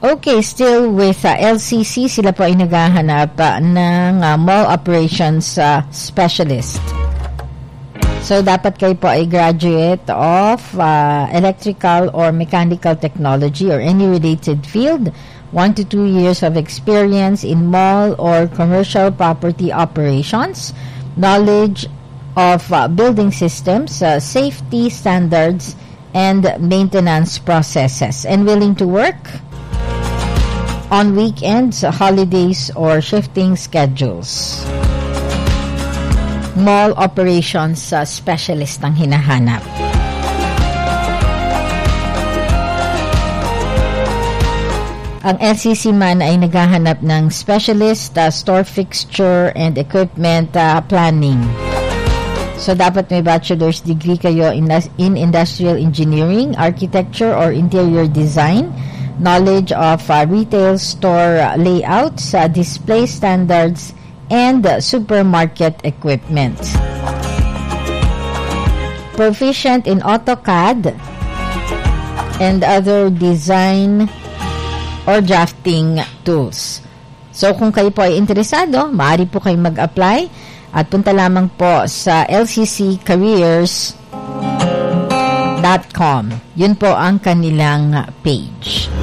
Okay, still with LCC, sila po ay naghahanap ng mall operations specialist. So, dapat kayo po ay graduate of electrical or mechanical technology or any related field, 1 to 2 years of experience in mall or commercial property operations, knowledge of building systems, safety standards, and maintenance processes, and willing to work on weekends, holidays, or shifting schedules. Mall operations specialist ang hinahanap. Ang LCC man ay naghahanap ng specialist, store fixture and equipment planning. So, dapat may bachelor's degree kayo in industrial engineering, architecture, or interior design, knowledge of retail store layouts, display standards, and supermarket equipment. Proficient in AutoCAD and other design or drafting tools. So, kung kayo po ay interesado, maaari po kayo mag-apply at punta lamang po sa lcccareers.com. Yun po ang kanilang page.